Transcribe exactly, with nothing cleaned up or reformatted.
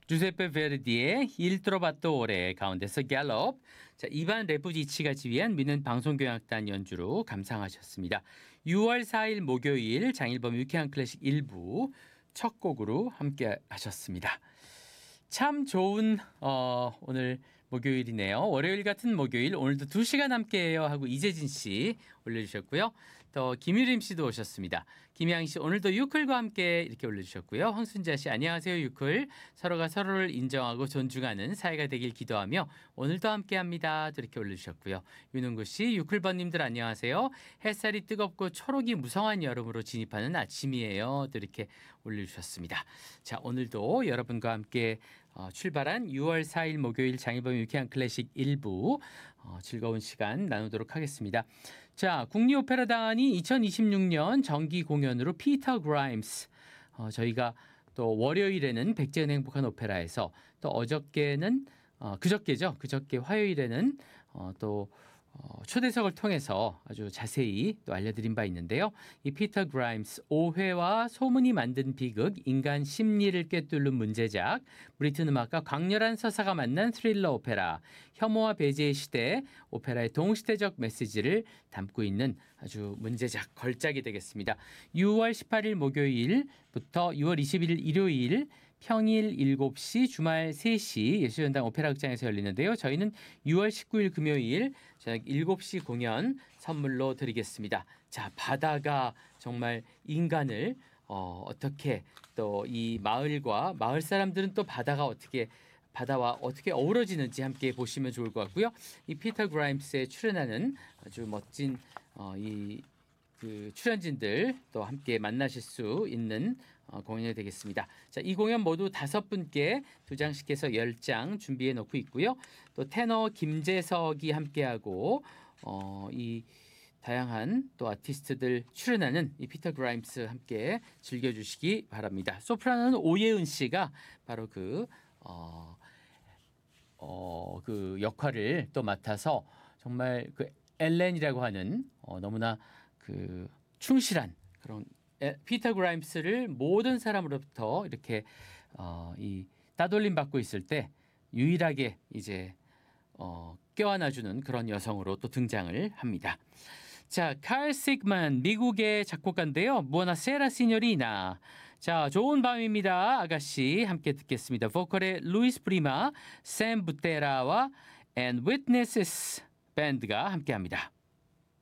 주세페 베르디의 Il Trovatore 가운데서 갤럽. 자, 이반 레푸지치가 지휘한 미는 방송교향악단 연주로 감상하셨습니다. 유월 사일 목요일 장일범 유쾌한 클래식 일부 첫 곡으로 함께 하셨습니다. 참 좋은 어, 오늘 목요일이네요. 월요일 같은 목요일 오늘도 두 시간 함께해요 하고 이재진 씨 올려주셨고요. 또 김유림 씨도 오셨습니다. 김양 씨 오늘도 유클과 함께 이렇게 올려주셨고요. 황순자 씨 안녕하세요 유클. 서로가 서로를 인정하고 존중하는 사이가 되길 기도하며 오늘도 함께합니다. 또 이렇게 올려주셨고요. 윤은구 씨 유클번님들 안녕하세요. 햇살이 뜨겁고 초록이 무성한 여름으로 진입하는 아침이에요. 또 이렇게 올려주셨습니다. 자 오늘도 여러분과 함께 어, 출발한 유월 사일 목요일 장일범 유쾌한 클래식 일부 어, 즐거운 시간 나누도록 하겠습니다. 자, 국립오페라단이 이천이십육 년 정기 공연으로 피터 그라임스 어, 저희가 또 월요일에는 백제는 행복한 오페라에서 또 어저께는 어, 그저께죠. 그저께 화요일에는 어, 또 어, 초대석을 통해서 아주 자세히 또 알려드린 바 있는데요. 이 피터 그라임스 오회와 소문이 만든 비극 인간 심리를 꿰뚫는 문제작 브리튼 음악가 강렬한 서사가 만난 스릴러 오페라 혐오와 배제의 시대 오페라의 동시대적 메시지를 담고 있는 아주 문제작 걸작이 되겠습니다. 유월 십팔일 목요일부터 유월 이십일일 일요일 평일 일곱 시, 주말 세 시 예술전당 오페라극장에서 열리는데요. 저희는 유월 십구일 금요일 저녁 일곱 시 공연 선물로 드리겠습니다. 자, 바다가 정말 인간을 어, 어떻게 또 이 마을과 마을 사람들은 또 바다가 어떻게 바다와 어떻게 어우러지는지 함께 보시면 좋을 것 같고요. 이 피터 그라임스에 출연하는 아주 멋진 어, 이 그 출연진들 또 함께 만나실 수 있는 어, 공연이 되겠습니다. 자, 이 공연 모두 다섯 분께 두 장씩 해서 열 장 준비해 놓고 있고요. 또 테너 김재석이 함께하고 어, 이 다양한 또 아티스트들 출연하는 이 피터 그라임스 함께 즐겨주시기 바랍니다. 소프라노는 오예은 씨가 바로 그, 어, 어, 그 역할을 또 맡아서 정말 그 엘렌이라고 하는 어, 너무나 그 충실한 그런 에, 피터 그라임스를 모든 사람으로부터 이렇게 어, 이 따돌림 받고 있을 때 유일하게 이제 어, 껴안아주는 그런 여성으로 또 등장을 합니다. 자, 칼 시그만 미국의 작곡가인데요. 부에나세라 시뇨리나. 자, 좋은 밤입니다. 아가씨 함께 듣겠습니다. 보컬의 루이스 프리마, 샘 부테라와 And Witnesses 밴드가 함께합니다.